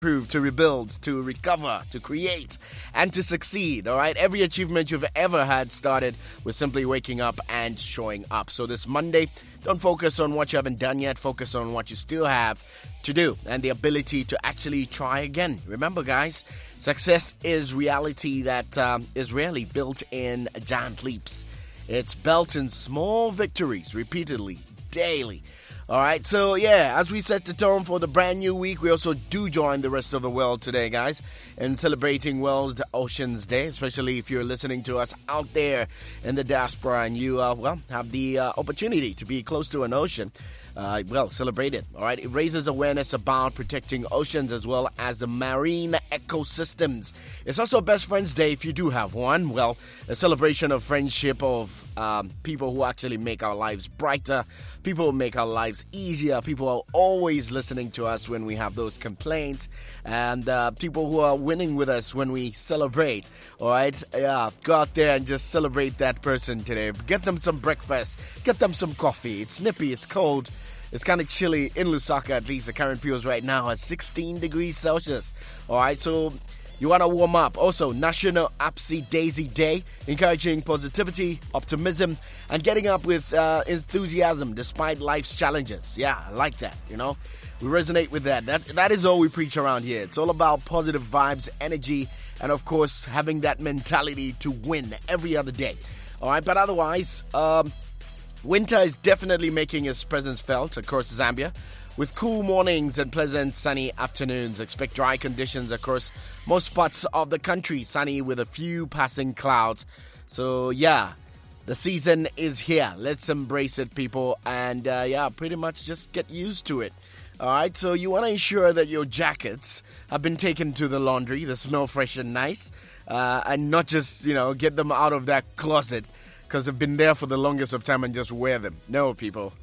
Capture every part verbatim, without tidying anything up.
improve, to rebuild, to recover, to create, and to succeed, all right? Every achievement you've ever had started with simply waking up and showing up. So this Monday, don't focus on what you haven't done yet. Focus on what you still have to do and the ability to actually try again. Remember, guys, success is reality that um, is rarely built in giant leaps. It's built in small victories repeatedly, daily. All right, so yeah, as we set the tone for the brand new week, we also do join the rest of the world today, guys, in celebrating World Oceans Day, especially if you're listening to us out there in the diaspora and you, uh, well, have the uh, opportunity to be close to an ocean. Uh, well, celebrate it, all right? It raises awareness about protecting oceans as well as the marine ecosystems. It's also Best Friends Day if you do have one. Well, a celebration of friendship of um, people who actually make our lives brighter, people who make our lives easier, people who are always listening to us when we have those complaints, and uh, people who are winning with us when we celebrate, all right? Yeah, go out there and just celebrate that person today. Get them some breakfast, get them some coffee. It's nippy, it's cold. It's kind of chilly in Lusaka, at least the current feels right now at sixteen degrees Celsius. All right, so you want to warm up. Also, National Upsy Daisy Day, encouraging positivity, optimism, and getting up with uh, enthusiasm despite life's challenges. Yeah, I like that, you know. We resonate with that. That That is all we preach around here. It's all about positive vibes, energy, and of course, having that mentality to win every other day. All right, but otherwise, um... winter is definitely making its presence felt across Zambia. With cool mornings and pleasant sunny afternoons, expect dry conditions across most parts of the country, sunny with a few passing clouds. So yeah, the season is here. Let's embrace it, people, and uh, yeah, pretty much just get used to it. All right, so you want to ensure that your jackets have been taken to the laundry, they smell fresh and nice, uh, and not just, you know, get them out of that closet because they've been there for the longest of time and just wear them. No, people.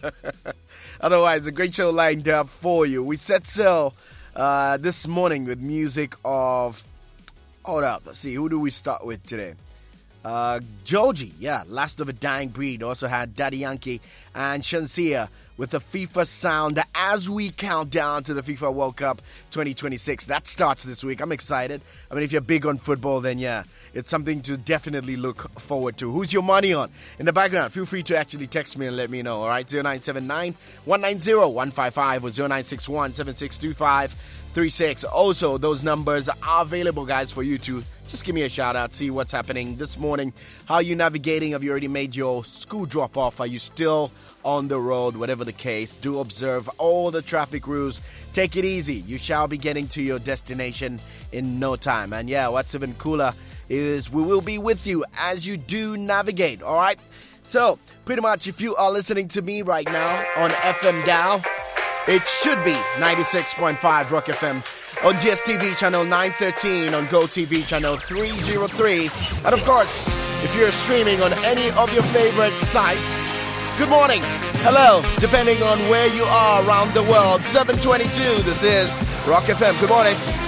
Otherwise, a great show lined up for you. We set sail uh, this morning with music of... Hold up, let's see, who do we start with today? Uh, Georgie, yeah, Last of a Dying Breed. Also had Daddy Yankee and Shansia with the FIFA sound as we count down to the FIFA World Cup twenty twenty-six. That starts this week. I'm excited. I mean, if you're big on football, then yeah, it's something to definitely look forward to. Who's your money on? In the background, feel free to actually text me and let me know, all right? zero nine seven nine, one nine zero, one five five or zero nine six one, seven six two five three six. Also, those numbers are available, guys, for you to just give me a shout out, see what's happening this morning. How are you navigating? Have you already made your school drop off? Are you still on the road? Whatever the case, do observe all the traffic rules. Take it easy. You shall be getting to your destination in no time. And yeah, what's even cooler is we will be with you as you do navigate, all right? So, pretty much if you are listening to me right now on F M Dial, it should be ninety-six point five Rock F M. On D S T V channel nine thirteen, on Go T V channel three oh three. And of course, if you're streaming on any of your favorite sites, good morning, hello, depending on where you are around the world. seven twenty-two, this is Rock F M. Good morning.